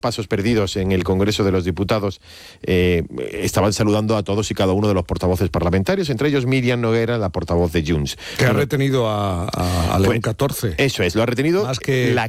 pasos perdidos en el Congreso de los Diputados, estaban saludando a todos y cada uno de los portavoces parlamentarios, entre ellos Míriam Noguera, la portavoz de Junts. Que ha retenido a León XIV. Eso es, lo ha retenido más que la